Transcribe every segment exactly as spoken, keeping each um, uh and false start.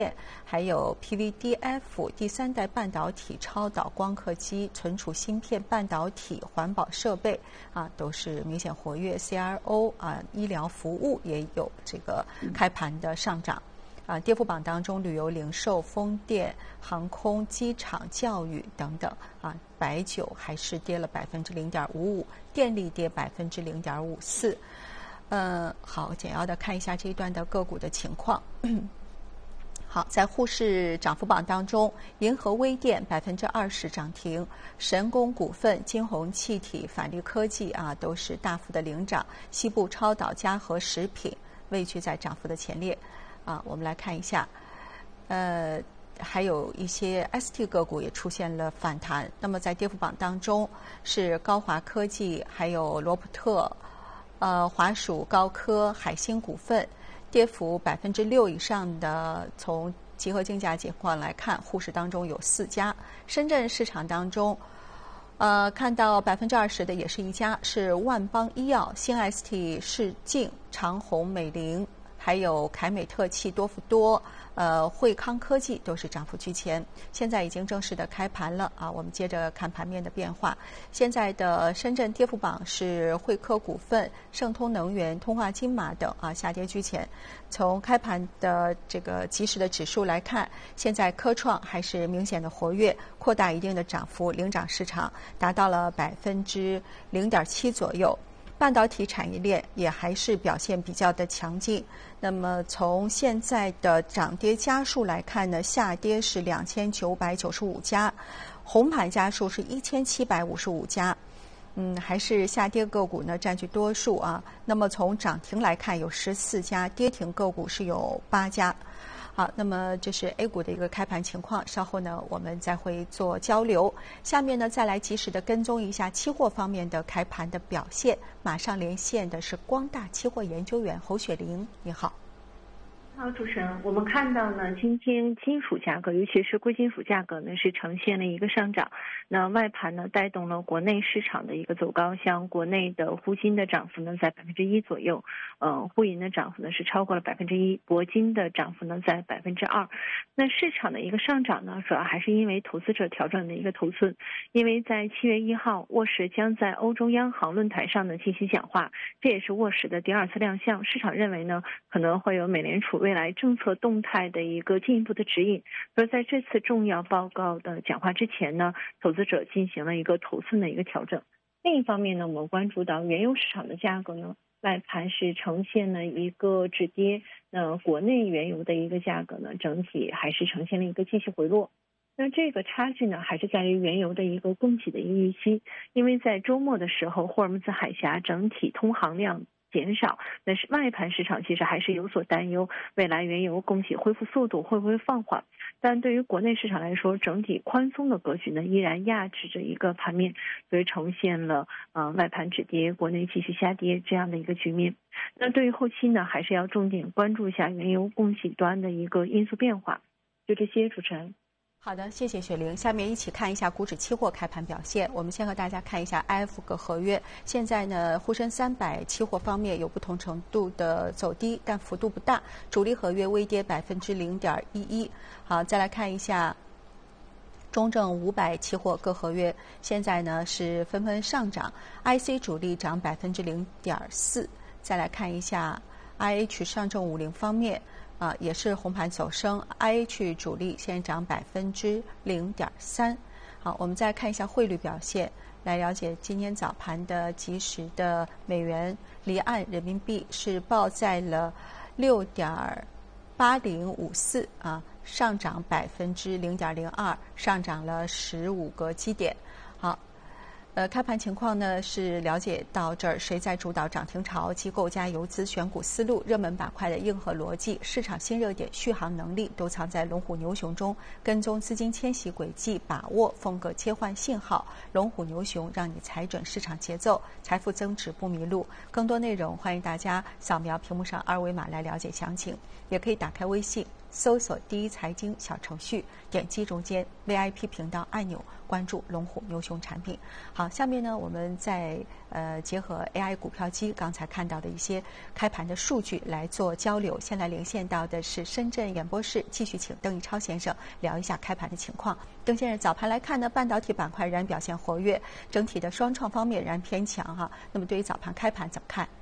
还有 P V D F 第三代半导体超导光刻机、存储芯片、半导体、环保设备啊，都是明显活跃。C R O 啊，医疗服务也有这个开盘的上涨。啊，跌幅榜当中，旅游、零售、风电、航空、机场、教育等等啊，白酒还是跌了百分之零点五五，电力跌百分之零点五四。呃，好，简要的看一下这一段的个股的情况。好，在沪市涨幅榜当中，银河微电百分之二十涨停，神工股份、金鸿气体、反力科技啊都是大幅的领涨，西部超导、嘉禾食品位居在涨幅的前列。啊，我们来看一下，呃，还有一些 S T 个股也出现了反弹。那么在跌幅榜当中是高华科技，还有罗普特。呃，华属高科、海星股份跌幅百分之六以上的，从集合竞价情况来看，沪市当中有四家。深圳市场当中，呃，看到百分之二十的也是一家，是万邦医药、新 S T 世镜、长虹美菱，还有凯美特气、多福多。呃，汇康科技都是涨幅居前。现在已经正式的开盘了啊，我们接着看盘面的变化。现在的深圳跌幅榜是汇科股份、盛通能源、通化金马等啊下跌居前。从开盘的这个即时的指数来看，现在科创还是明显的活跃，扩大一定的涨幅，领涨市场达到了百分之零点七左右。半导体产业链也还是表现比较的强劲。那么从现在的涨跌家数来看呢，下跌是两千九百九十五家，红盘家数是一千七百五十五家。嗯，还是下跌个股呢占据多数啊。那么从涨停来看，有十四家，跌停个股是有八家。好，那么这是 A 股的一个开盘情况，稍后呢我们再会做交流。下面呢再来及时的跟踪一下期货方面的开盘的表现。马上连线的是光大期货研究员侯雪玲，你好。 好，主持人，我们看到呢，今天金属价格，尤其是贵金属价格呢，是呈现了一个上涨。那外盘呢，带动了国内市场的一个走高，像国内的沪金的涨幅呢，在百分之一左右，呃，沪银的涨幅呢是超过了百分之一，铂金的涨幅呢在百分之二。那市场的一个上涨呢，主要还是因为投资者调整的一个头寸，因为在七月一号，沃什将在欧洲央行论坛上呢进行讲话，这也是沃什的第二次亮相。市场认为呢，可能会有美联储未来政策动态的一个进一步的指引，所以在这次重要报告的讲话之前呢，投资者进行了一个头寸的一个调整。另一方面呢，我们关注到原油市场的价格呢，外盘是呈现了一个止跌，那国内原油的一个价格呢，整体还是呈现了一个继续回落。那这个差距呢，还是在于原油的一个供给的一个预期，因为在周末的时候，霍尔木兹海峡整体通航量减少，但是外盘市场其实还是有所担忧，未来原油供给恢复速度会不会放缓？但对于国内市场来说，整体宽松的格局呢，依然压制着一个盘面，所以呈现了呃外盘止跌，国内继续下跌这样的一个局面。那对于后期呢，还是要重点关注一下原油供给端的一个因素变化。就这些，主持人。 好的，谢谢雪玲。下面一起看一下股指期货开盘表现。我们先和大家看一下 I F 个合约。现在呢，沪深三百期货方面有不同程度的走低，但幅度不大。主力合约微跌百分之零点一一。好，再来看一下中证五百期货各合约，现在呢是纷纷上涨。I C 主力涨百分之零点四。再来看一下 I H 上证五零方面。啊，也是红盘走升 ，I H 主力现涨百分之零点三。好，我们再看一下汇率表现，来了解今天早盘的即时的美元离岸人民币是报在了六点八零五四啊，上涨百分之零点零二，上涨了十五个基点。好。呃，开盘情况呢是了解到这儿，谁在主导涨停潮？机构加游资选股思路，热门板块的硬核逻辑，市场新热点续航能力，都藏在龙虎牛熊中。跟踪资金迁徙轨迹，把握风格切换信号，龙虎牛熊让你踩准市场节奏，财富增值不迷路。更多内容，欢迎大家扫描屏幕上二维码来了解详情，也可以打开微信搜索第一财经小程序，点击中间 V I P 频道按钮，关注龙虎牛熊产品。好，下面呢，我们再呃结合 A I 股票机刚才看到的一些开盘的数据来做交流。先来连线到的是深圳演播室，继续请邓逸超先生聊一下开盘的情况。邓先生，早盘来看呢，半导体板块仍然表现活跃，整体的双创方面仍然偏强哈。那么对于早盘开盘怎么看？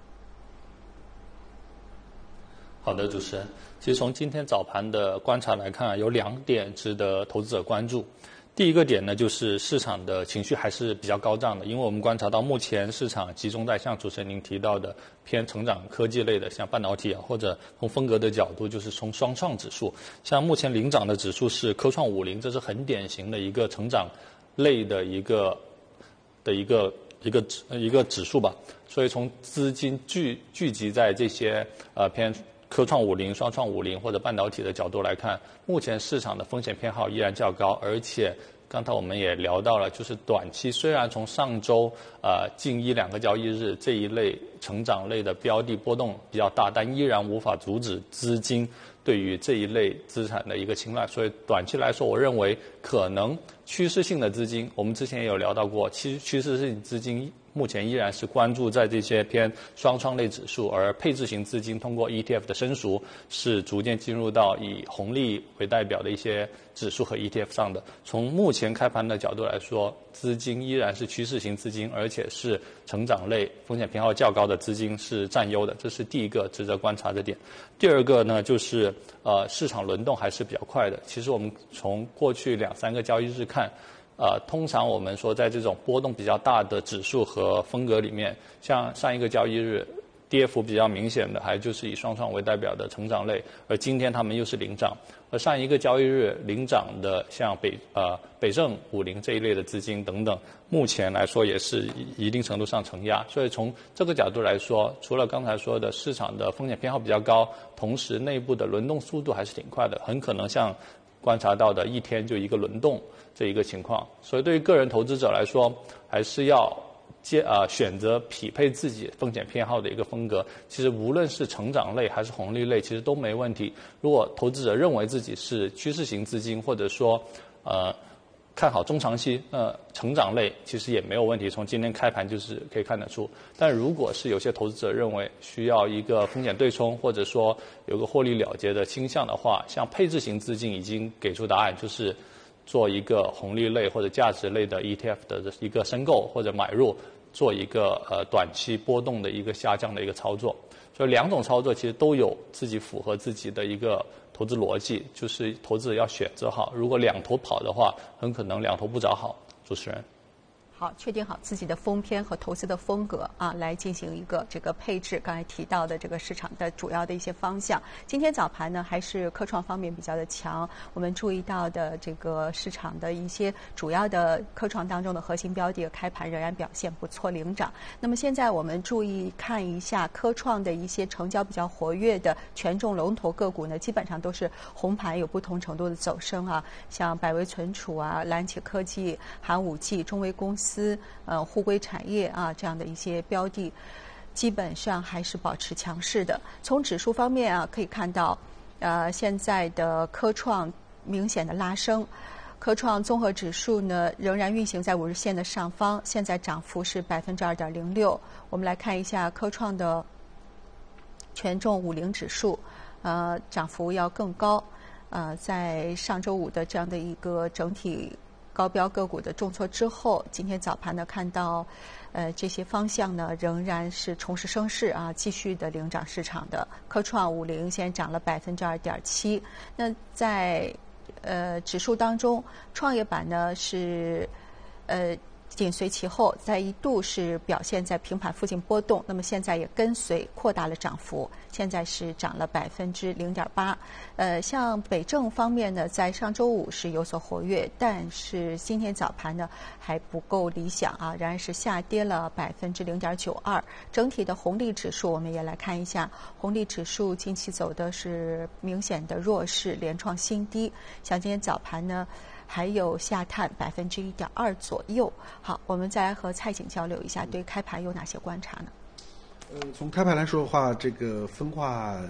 好的，主持人。其实从今天早盘的观察来看，有两点值得投资者关注。第一个点呢，就是市场的情绪还是比较高涨的，因为我们观察到目前市场集中在像主持人您提到的偏成长科技类的，像半导体啊，或者从风格的角度，就是从双创指数。像目前领涨的指数是科创五零，这是很典型的一个成长类的一个的一个一个一个指数吧。所以从资金聚聚集在这些呃偏科创五零、双创五零或者半导体的角度来看，目前市场的风险偏好依然较高，而且刚才我们也聊到了，就是短期虽然从上周呃近一两个交易日这一类成长类的标的波动比较大，但依然无法阻止资金对于这一类资产的一个青睐。所以短期来说，我认为可能趋势性的资金，我们之前也有聊到过，趋趋势性资金目前依然是关注在这些偏双创类指数，而配置型资金通过 E T F 的申赎是逐渐进入到以红利为代表的一些指数和 E T F 上的。从目前开盘的角度来说，资金依然是趋势型资金，而且是成长类风险偏好较高的资金是占优的，这是第一个值得观察的点。第二个呢，就是呃市场轮动还是比较快的。其实我们从过去两三个交易日看，呃，通常我们说在这种波动比较大的指数和风格里面，像上一个交易日跌幅比较明显的，还就是以双创为代表的成长类，而今天他们又是领涨。而上一个交易日领涨的，像北呃北证五零这一类的资金等等，目前来说也是一定程度上承压。所以从这个角度来说，除了刚才说的市场的风险偏好比较高，同时内部的轮动速度还是挺快的，很可能像观察到的一天就一个轮动这一个情况。所以对于个人投资者来说，还是要接呃选择匹配自己风险偏好的一个风格。其实无论是成长类还是红利类，其实都没问题。如果投资者认为自己是趋势型资金，或者说呃看好中长期，呃成长类其实也没有问题，从今天开盘就是可以看得出。但如果是有些投资者认为需要一个风险对冲，或者说有个获利了结的倾向的话，像配置型资金已经给出答案，就是做一个红利类或者价值类的 E T F 的一个申购或者买入，做一个呃短期波动的一个下降的一个操作。所以两种操作其实都有自己符合自己的一个投资逻辑，就是投资者要选择好。如果两头跑的话，很可能两头不找好。主持人。 好，确定好自己的风偏和投资的风格啊，来进行一个这个配置。刚才提到的这个市场的主要的一些方向，今天早盘呢还是科创方面比较的强。我们注意到的这个市场的一些主要的科创当中的核心标的开盘仍然表现不错，领涨。那么现在我们注意看一下科创的一些成交比较活跃的权重龙头个股呢，基本上都是红盘，有不同程度的走升啊，像百威存储啊、蓝企科技、寒武纪、中微公司。司呃互硅产业啊这样的一些标的，基本上还是保持强势的。从指数方面啊，可以看到，呃现在的科创明显的拉升，科创综合指数呢仍然运行在五日线的上方，现在涨幅是百分之二点零六。我们来看一下科创的权重五零指数，呃涨幅要更高，呃在上周五的这样的一个整体高标个股的重挫之后，今天早盘呢看到，呃这些方向呢仍然是重拾升势啊，继续的领涨市场的。科创五零现在涨了百分之二点七。那在呃指数当中，创业板呢是呃紧随其后，在一度是表现在平盘附近波动，那么现在也跟随扩大了涨幅，现在是涨了百分之零点八。呃，像北证方面呢，在上周五是有所活跃，但是今天早盘呢还不够理想啊，仍然是下跌了百分之零点九二。整体的红利指数我们也来看一下，红利指数近期走的是明显的弱势，连创新低。像今天早盘呢，还有下探百分之一点二左右。好，我们再来和蔡景交流一下，对开盘有哪些观察呢？ 呃，从开盘来说的话，这个分化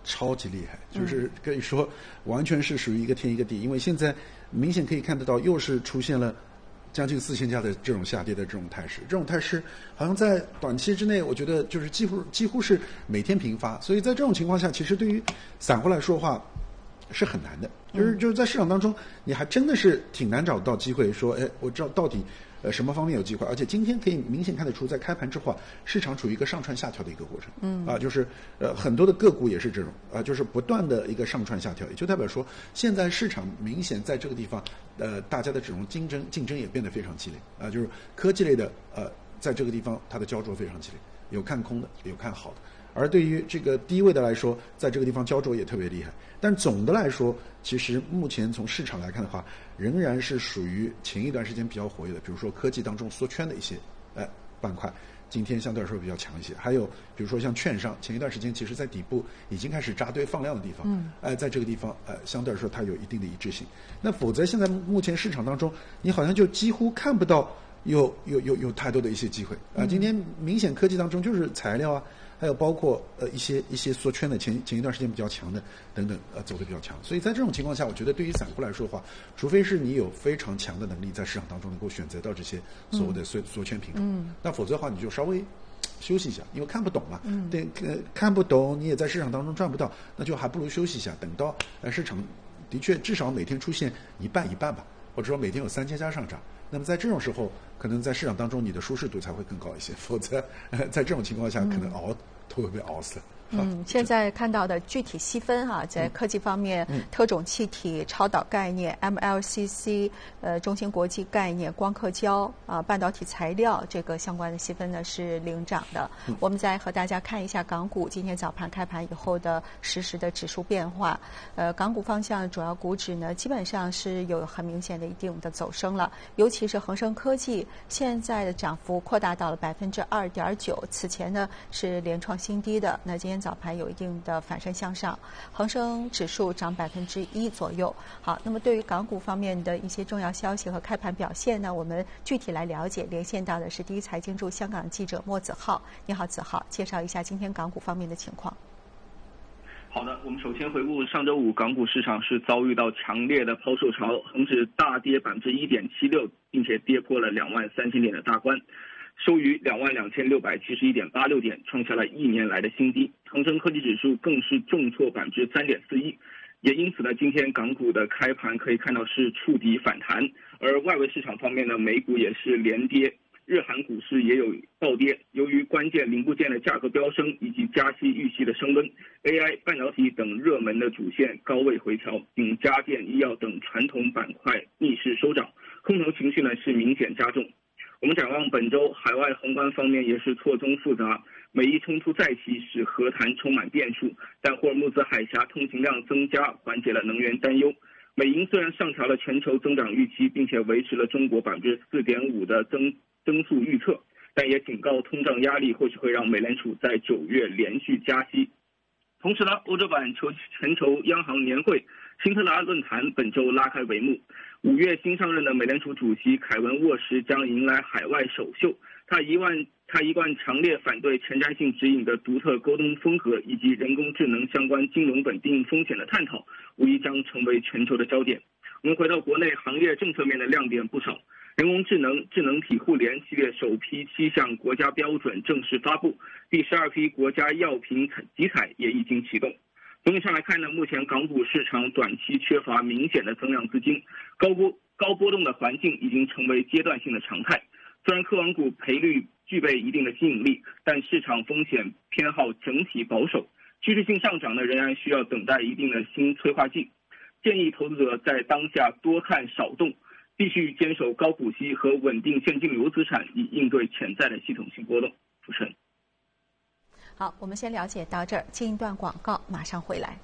超级厉害，就是可以说完全是属于一个天一个地，因为现在明显可以看得到，又是出现了将近四千家的这种下跌的这种态势，这种态势好像在短期之内，我觉得就是几乎几乎是每天频发，所以在这种情况下，其实对于散户来说的话是很难的，就是就是在市场当中，你还真的是挺难找到机会说，哎，我知道到底呃什么方面有机会，而且今天可以明显看得出，在开盘之后啊，市场处于一个上蹿下跳的一个过程，嗯啊，就是呃很多的个股也是这种啊，就是不断的一个上蹿下跳，也就代表说，现在市场明显在这个地方，呃，大家的这种竞争竞争也变得非常激烈啊，就是科技类的呃，在这个地方它的焦灼非常激烈，有看空的，有看好的。而对于这个低位的来说，在这个地方焦灼也特别厉害。但总的来说，其实目前从市场来看的话，仍然是属于前一段时间比较活跃的，比如说科技当中缩圈的一些呃板块，今天相对来说比较强一些。还有比如说像券商，前一段时间其实在底部已经开始扎堆放量的地方，嗯，呃，在这个地方呃相对来说它有一定的一致性。那否则现在目前市场当中，你好像就几乎看不到有有有有太多的一些机会啊、呃。今天明显科技当中就是材料啊。还有包括呃一些一些缩圈的前前一段时间比较强的等等呃走得比较强，所以在这种情况下，我觉得对于散户来说的话，除非是你有非常强的能力在市场当中能够选择到这些所谓的缩缩圈品种，嗯，那否则的话你就稍微休息一下，因为看不懂嘛，嗯，对，呃看不懂你也在市场当中赚不到，那就还不如休息一下，等到呃市场的确至少每天出现一半一半吧，或者说每天有三千家上涨。那么在这种时候，可能在市场当中你的舒适度才会更高一些，否则、呃、在这种情况下，可能熬头会被熬死了。 嗯，现在看到的具体细分哈、啊，在科技方面，嗯、特种气体、超导概念、M L C C、呃，中芯国际概念、光刻胶啊、半导体材料这个相关的细分呢是领涨的。嗯、我们再和大家看一下港股今天早盘开盘以后的实时的指数变化。呃，港股方向主要股指呢基本上是有很明显的一定的走升了，尤其是恒生科技现在的涨幅扩大到了百分之二点九，此前呢是连创新低的。那今天早盘有一定的反身向上，恒生指数涨百分之一左右。好，那么对于港股方面的一些重要消息和开盘表现呢，我们具体来了解。连线到的是第一财经驻香港记者莫子浩。你好，子浩，介绍一下今天港股方面的情况。 好的，我们首先回顾上周五港股市场是遭遇到强烈的抛售潮，恒指大跌百分之一点七六，并且跌破了两万三千点的大关。收于两万两千六百七十一点八六点，创下了一年来的新低。恒生科技指数更是重挫百分之三点四一，也因此呢，今天港股的开盘可以看到是触底反弹。而外围市场方面呢，美股也是连跌，日韩股市也有暴跌。由于关键零部件的价格飙升以及加息预期的升温 ，A I、半导体等热门的主线高位回调，并家电、医药等传统板块逆势收涨，空头情绪呢是明显加重。我们展望本周，海外宏观方面也是错综复杂，美伊冲突再起，使和谈充满变数，但霍尔木兹海峡通行量增加，缓解了能源担忧。美银虽然上调了全球增长预期，并且维持了中国百分之四点五的增增速预测，但也警告通胀压力或许会让美联储在九月连续加息。同时呢，欧洲版球全球央行年会辛特拉论坛本周拉开帷幕。五月新上任的美联储主席凯文沃什将迎来海外首秀，他一贯他一贯强烈反对前瞻性指引的独特沟通风格，以及人工智能相关金融稳定风险的探讨，无疑将成为全球的焦点。我们回到国内，行业政策面的亮点不少，人工智能智能体互联系列首批七项国家标准正式发布，第十二批国家药品集采也已经启动。总体上来看呢，目前港股市场短期缺乏明显的增量资金，高波高波动的环境已经成为阶段性的常态。虽然科网股赔率具备一定的吸引力，但市场风险偏好整体保守，趋势性上涨呢仍然需要等待一定的新催化剂。建议投资者在当下多看少动，继续坚守高股息和稳定现金流资产，以应对潜在的系统性波动。主持人。 好，我们先了解到这儿，进一段广告，马上回来。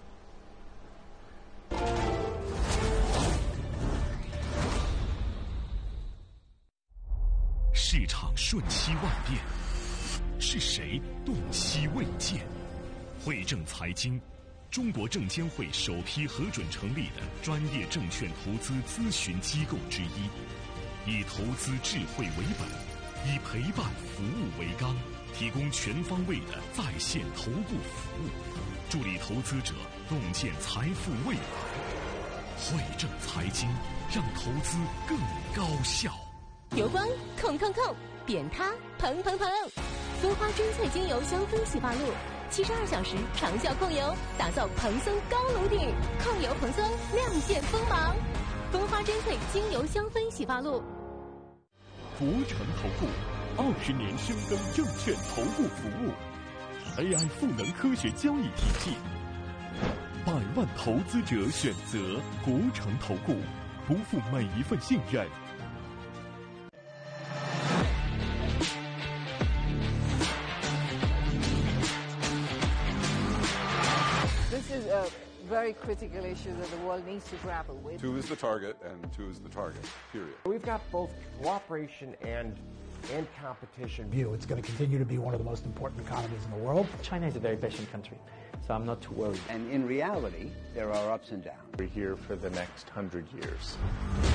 市场瞬息万变，是谁洞悉未见？汇证财经，中国证监会首批核准成立的专业证券投资咨询机构之一，以投资智慧为本，以陪伴服务为纲， 提供全方位的在线头部服务，助力投资者共建财富未来。汇正财经，让投资更高效。 油光控控控，扁塌蓬蓬蓬，蜂花真萃精油香氛洗发露，七十二小时长效控油，打造蓬松高颅顶，控油蓬松，亮现锋芒。蜂花真萃精油香氛洗发露。 国诚投顾二十年深耕证券投顾服务 ，A I 赋能科学交易体系，百万投资者选择国诚投顾，不负每一份信任。 This is a very critical issue that the world needs to grapple with. Two is the target, and two is the target, period. We've got both cooperation and and competition. View. It's going to continue to be one of the most important economies in the world. China is a very patient country, so I'm not too worried. And in reality, there are ups and downs. We're here for the next hundred years.